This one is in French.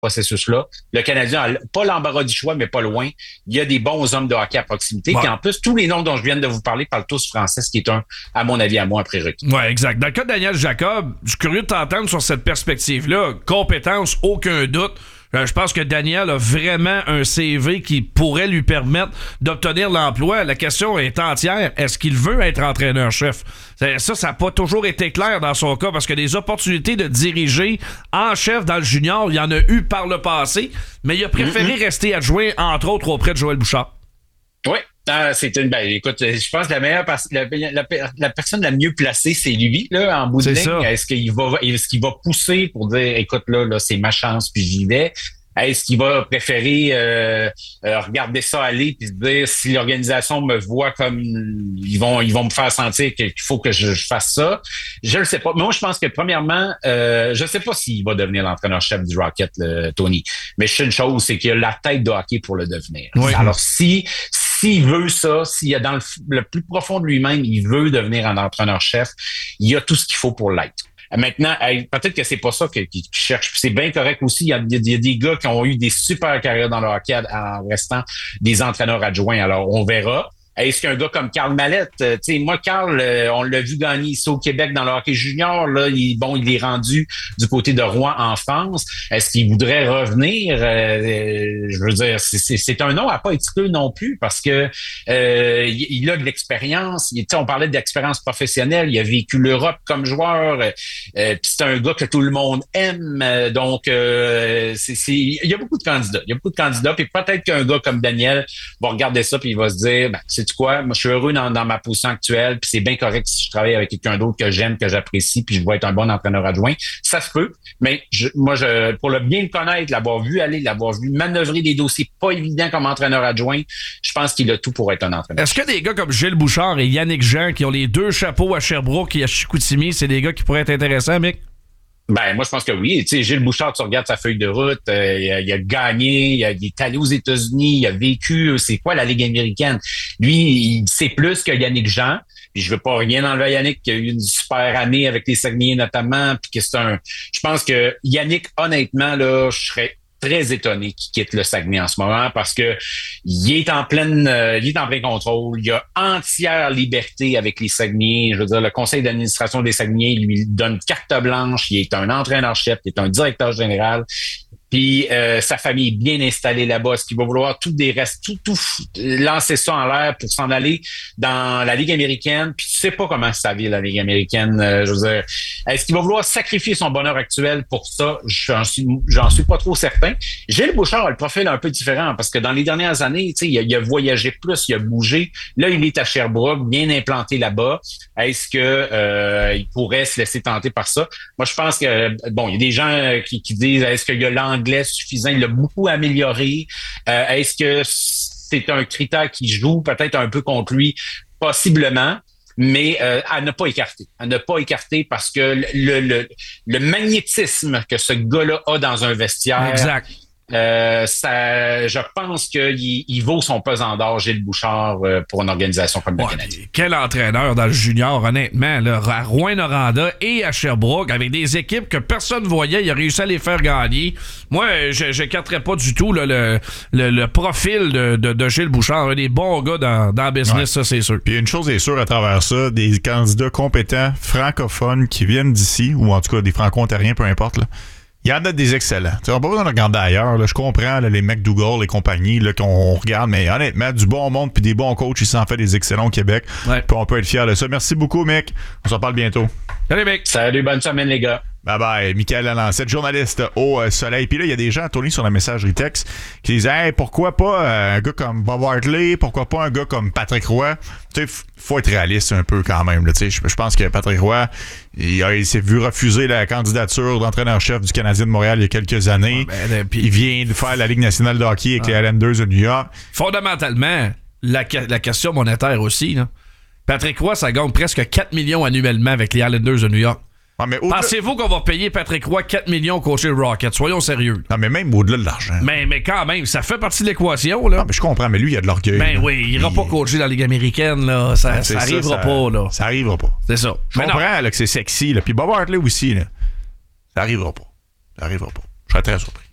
processus-là. Le Canadien a pas l'embarras du choix, mais pas loin. Il y a des bons hommes de hockey à proximité. Puis en plus, tous les noms dont je viens de vous parler parlent tous français, ce qui est à mon avis, un prérequis. Oui, exact. Dans le cas de Daniel Jacob, je suis curieux de t'entendre sur cette perspective-là. Compétence, aucun doute. Je pense que Daniel a vraiment un CV qui pourrait lui permettre d'obtenir l'emploi. La question est entière. Est-ce qu'il veut être entraîneur-chef? Ça n'a pas toujours été clair dans son cas parce que des opportunités de diriger en chef dans le junior, il y en a eu par le passé, mais il a préféré rester adjoint, entre autres, auprès de Joël Bouchard. Oui. C'est une écoute, je pense que la personne la mieux placée, c'est lui, là, en bout de ligne. Est-ce qu'il va pousser pour dire écoute, là, c'est ma chance, puis j'y vais? Est-ce qu'il va préférer regarder ça aller puis se dire si l'organisation me voit comme ils vont me faire sentir qu'il faut que je fasse ça? Je ne sais pas. Mais moi, je pense que premièrement, je ne sais pas s'il va devenir l'entraîneur-chef du Rocket, Tony. Mais je sais une chose, c'est qu'il a la tête de hockey pour le devenir. Oui. Alors, s'il veut ça, s'il y a dans le plus profond de lui-même, il veut devenir un entraîneur-chef, il y a tout ce qu'il faut pour l'être. Maintenant, peut-être que c'est pas ça qu'il cherche. Puis c'est bien correct aussi. Il y a des gars qui ont eu des super carrières dans le hockey en restant des entraîneurs adjoints. Alors, on verra. Est-ce qu'un gars comme Carl Mallette, tu sais, moi, Carl, on l'a vu gagner ici au Québec dans le hockey junior, là, il est rendu du côté de Rouen en France. Est-ce qu'il voudrait revenir? Je veux dire, c'est un nom à pas exclure non plus parce que il a de l'expérience. On parlait d'expérience professionnelle. Il a vécu l'Europe comme joueur. Puis c'est un gars que tout le monde aime. Donc, il y a beaucoup de candidats. Puis peut-être qu'un gars comme Daniel va regarder ça puis il va se dire, sais-tu quoi? Moi, je suis heureux dans ma position actuelle, puis c'est bien correct si je travaille avec quelqu'un d'autre que j'aime, que j'apprécie, puis je vais être un bon entraîneur adjoint. Ça se peut, mais pour le bien le connaître, l'avoir vu aller, l'avoir vu manœuvrer des dossiers pas évidents comme entraîneur adjoint, je pense qu'il a tout pour être un entraîneur. Est-ce que des gars comme Gilles Bouchard et Yannick Jean, qui ont les deux chapeaux à Sherbrooke et à Chicoutimi, c'est des gars qui pourraient être intéressants, Mick? Moi, je pense que oui. Tu sais, Gilles Bouchard, tu regardes sa feuille de route, il a gagné, il est allé aux États-Unis, il a vécu, c'est quoi la Ligue américaine? Lui, il sait plus que Yannick Jean. Puis je veux pas rien enlever à Yannick, qui a eu une super année avec les Saguenayens notamment, puis que je pense que Yannick, honnêtement, là, je serais très étonné qu'il quitte le Saguenay en ce moment parce que il est en plein contrôle. Il a entière liberté avec les Saguenayens. Je veux dire, le conseil d'administration des Saguenayens lui donne carte blanche. Il est un entraîneur-chef, il est un directeur général. Puis sa famille est bien installée là-bas. Est-ce qu'il va vouloir tout lancer ça en l'air pour s'en aller dans la Ligue américaine? Puis tu sais pas comment ça vit la Ligue américaine. Je veux dire, est-ce qu'il va vouloir sacrifier son bonheur actuel pour ça? J'en suis pas trop certain. Gilles Bouchard a le profil un peu différent parce que dans les dernières années, tu sais, il a voyagé plus, il a bougé. Là, il est à Sherbrooke, bien implanté là-bas. Est-ce que il pourrait se laisser tenter par ça? Moi, je pense que il y a des gens qui disent est-ce qu'il y a l'anglais suffisant, il l'a beaucoup amélioré. Est-ce que c'est un critère qui joue peut-être un peu contre lui? Possiblement, mais à ne pas écarter. À ne pas écarter parce que le magnétisme que ce gars-là a dans un vestiaire... Exact. Je pense qu'il vaut son pesant d'or, Gilles Bouchard, pour une organisation comme le Canadien. Quel entraîneur dans le junior, honnêtement, là, à Rouyn-Noranda et à Sherbrooke, avec des équipes que personne ne voyait, il a réussi à les faire gagner. Moi, je n'écarterais pas du tout là, le profil de Gilles Bouchard, un des bons gars dans le business, ça c'est sûr. Puis une chose est sûre à travers ça, des candidats compétents, francophones, qui viennent d'ici, ou en tout cas des franco-ontariens, peu importe, là. Il y en a des excellents. On n'a pas besoin de regarder ailleurs. Là. Je comprends là, les McDougall et compagnie là, qu'on regarde, mais honnêtement, du bon monde puis des bons coachs, ils s'en fait des excellents au Québec. Ouais. Puis on peut être fiers de ça. Merci beaucoup, Mick. On s'en parle bientôt. Salut, Mick. Salut, bonne semaine, les gars. Bye-bye. Michael Lalancette, journaliste au Soleil. Puis là, il y a des gens tournés sur la messagerie texte qui disent « Hey, pourquoi pas un gars comme Bob Hartley? Pourquoi pas un gars comme Patrick Roy? » Tu sais, faut être réaliste un peu quand même. Je pense que Patrick Roy, il s'est vu refuser la candidature d'entraîneur-chef du Canadien de Montréal il y a quelques années. Il vient de faire la Ligue nationale de hockey avec les Islanders de New York. Fondamentalement, la question monétaire aussi. Là. Patrick Roy, ça gagne presque 4 millions annuellement avec les Islanders de New York. Pensez-vous qu'on va payer Patrick Roy 4 millions au coacher Rocket? Soyons sérieux. Non, mais même au-delà de l'argent. Mais quand même, ça fait partie de l'équation. Là. Non, mais je comprends, mais lui, il a de l'orgueil. Oui, il ira pas coacher dans la Ligue américaine. Là. Ça arrivera pas. Là. Ça arrivera pas. C'est ça. Je comprends là, que c'est sexy. Là. Puis Bob Hartley aussi. Là. Ça arrivera pas. Je serais très surpris.